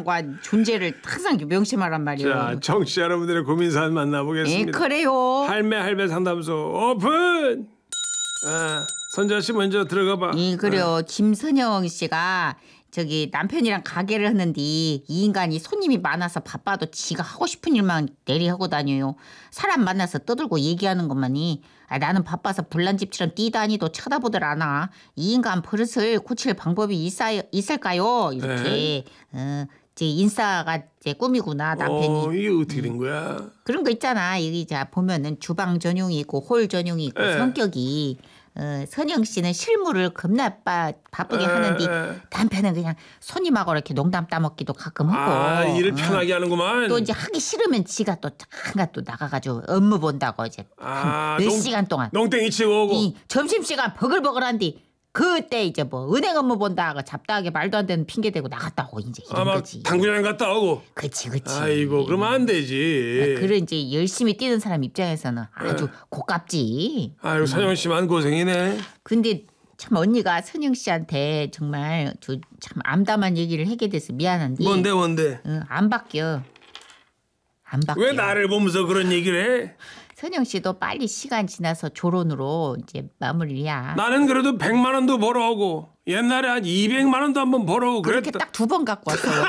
사랑과 존재를 항상 명심하란 말이에요. 자, 청취자 여러분들의 고민 사연 만나보겠습니다. 그래요. 할매 상담소 오픈. 선자 씨 먼저 들어가 봐. 그래요. 김선영 씨가 저기 남편이랑 가게를 하는데 이 인간이 손님이 많아서 바빠도 지가 하고 싶은 일만 내리하고 다녀요. 사람 만나서 떠들고 얘기하는 것만이 나는 바빠서 불난집처럼 뛰다니도 쳐다보들 않아. 이 인간 버릇을 고칠 방법이 있을까요? 이렇게 제 인싸가 제 꿈이구나 남편이. 이게 어떻게 된 거야? 그런 거 있잖아. 여기 자 보면은 주방 전용이 있고 홀 전용이 있고 성격이. 선영 씨는 실무를 겁나 바쁘게 하는데 남편은 그냥 손님하고 이렇게 농담 따먹기도 가끔 하고. 일을 편하게 하는구만. 또 이제 하기 싫으면 지가 또 잠깐 또 나가가지고 업무 본다고 이제 몇 시간 동안. 농땡이 치고 오고. 점심시간 버글버글한데 그때 이제 뭐 은행 업무 본다고 잡다하게 말도 안 되는 핑계 대고 나갔다 오고 이제 이런 거지. 당구장 갔다 오고. 그치. 아이고 그러면 안 되지. 그래 이제 열심히 뛰는 사람 입장에서는 아주 고깝지. 아이고 선영 씨만 고생이네. 근데 참 언니가 선영 씨한테 정말 참 암담한 얘기를 하게 돼서 미안한데. 뭔데? 안 바뀌어. 왜 나를 보면서 그런 얘기를 해? 선영 씨도 빨리 시간 지나서 조론으로 이제 마무리야. 나는 그래도 100만 원도 벌어오고 옛날에 한 200만 원도 한번 벌어오고 그렇게 그랬다. 딱 2번 갖고 왔어요.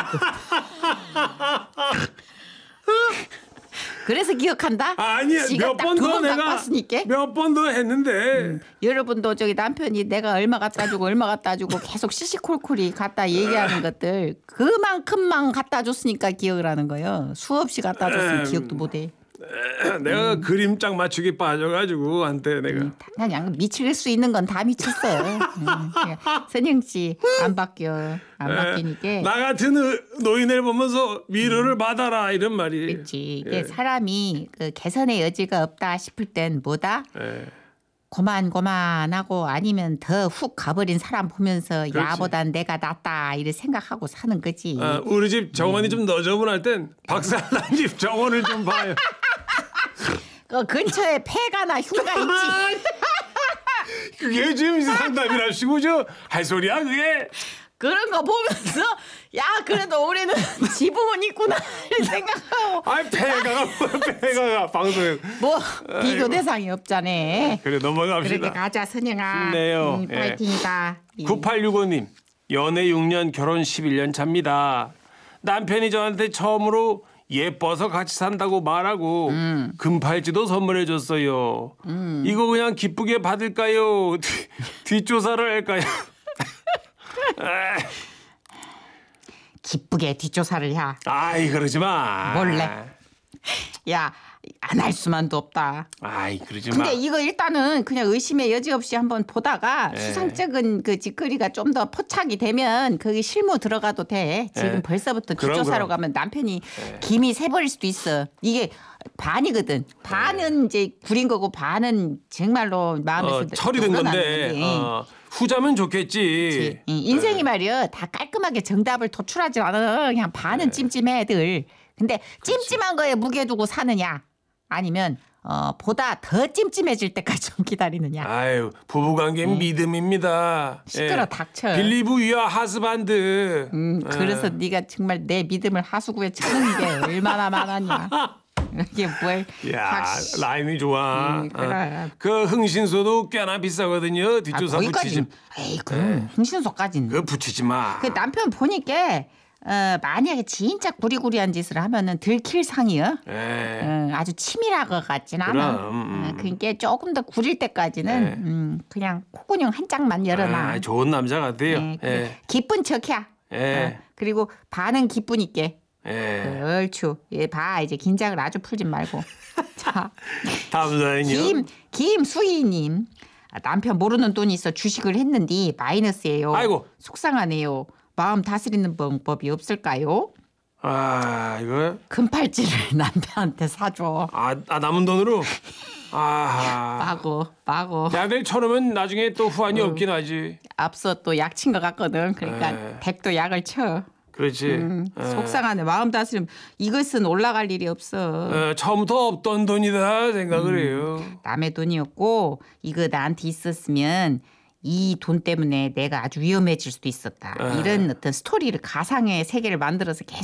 그래서 기억한다? 아니야 몇 번 더 내가 몇 번 더 했는데. 여러분도 저기 남편이 내가 얼마 갖다 주고 계속 시시콜콜이 갖다 얘기하는 것들 그만큼만 갖다 줬으니까 기억을 하는 거예요. 수없이 갖다 줬으면 기억도 못해. 내가 그림짝 맞추기 빠져가지고 한때 내가 그냥 미칠 수 있는 건 다 미쳤어. 선영 씨 안 바뀌어. 안 바뀌니까. 나 같은 노인을 보면서 위로를 받아라 이런 말이. 그렇지. 이게 사람이 그 개선의 여지가 없다 싶을 땐 뭐다? 고만고만하고 아니면 더 훅 가버린 사람 보면서 야보단 내가 낫다 이렇게 생각하고 사는 거지. 우리 집 정원이 좀 너저분할 땐 박사님 집 정원을 좀 봐요. 그 근처에 폐가나 흉가 있지. 그게 지금 상담이라시고 할 소리야 그게. 그런 거 보면서 야 그래도 우리는 지붕은 있구나 생각하고. 폐가가 방송에 뭐 비교 대상이 없잖아. 그래 넘어갑시다. 그렇게 가자 선영아. 힘내요. 파이팅이다. 9865님 연애 6년 결혼 11년 차입니다. 남편이 저한테 처음으로 예뻐서 같이 산다고 말하고 금팔찌도 선물해 줬어요. 이거 그냥 기쁘게 받을까요? 뒷조사를 할까요? 기쁘게 뒷조사를 해. 아이 그러지 마. 몰래. 야 안 할 수만도 없다. 아이 그러지 마. 근데 이거 일단은 그냥 의심의 여지 없이 한번 보다가 수상적인 그 짓거리가 좀 더 포착이 되면 거기 실무 들어가도 돼. 지금 벌써부터 뒷조사로 가면 남편이 김이 새버릴 수도 있어. 이게 반이거든. 반은 이제 구린 거고 반은 정말로 마음에서 처리된 건데 후자면 좋겠지. 인생이 말이야 다 깔끔하게 정답을 도출하지 않아. 그냥 반은 찜찜해 애들. 근데 찜찜한 거에 무게 두고 사느냐 아니면 보다 더 찜찜해질 때까지 좀 기다리느냐. 아유 부부관계는 믿음입니다. 시끄러 닥쳐. 빌리브 위아 하스반드. 그래서 네가 정말 내 믿음을 하수구에 쳐는 게 얼마나 많았냐. 이게 뭘? 야 라임이 좋아. 그래. 그 흥신소도 꽤나 비싸거든요. 뒷조사 붙이지. 에이 그럼 흥신소까지는. 그거 붙이지 마. 그 남편 보니까 만약에 진짜 구리구리한 짓을 하면은 들킬 상이요. 아주 치밀한 것 같진 않아. 그러니까 조금 더 구릴 때까지는 그냥 콧구녕 한 짝만 열어놔. 좋은 남자 같아요. 기쁜 척이야. 그리고 반은 기쁘니까. 얼추. 봐 이제 긴장을 아주 풀지 말고. 자, 다음 사연이요. 김수희님. 남편 모르는 돈이 있어 주식을 했는데 마이너스예요. 아이고. 속상하네요. 마음 다스리는 방법이 없을까요? 이거 금팔찌를 남편한테 사줘. 남은 돈으로. 마고. 약을 쳐놓으면 나중에 또 후환이 없긴 하지. 앞서 또 약 친 것 같거든. 그러니까 댁도 약을 쳐. 그렇지. 속상하네. 마음 다스리면 이것은 올라갈 일이 없어. 처음부터 없던 돈이다 생각을 해요. 남의 돈이었고 이거 나한테 있었으면 이 돈 때문에 내가 아주 위험해질 수도 있었다. 이런 어떤 스토리를 가상의 세계를 만들어서 계속